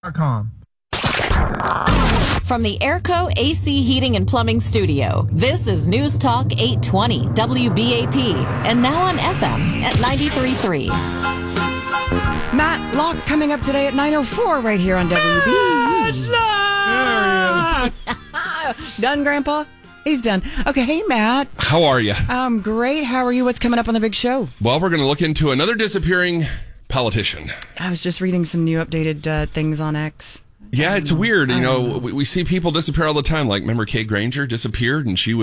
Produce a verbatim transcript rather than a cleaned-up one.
dot com. From the Airco A C Heating and Plumbing Studio, this is News Talk eight twenty W B A P, and now on F M at ninety-three point three. Matt Locke coming up today at nine oh four right here on W B. Done, Grandpa? He's done. Okay, hey, Matt. How are you? Um, great. How are you? What's coming up on the big show? Well, we're going to look into another disappearing politician. I was just reading some new updated uh, things on X. Yeah, it's weird. You know, know. we, we see people disappear all the time. Like, remember Kay Granger disappeared and she was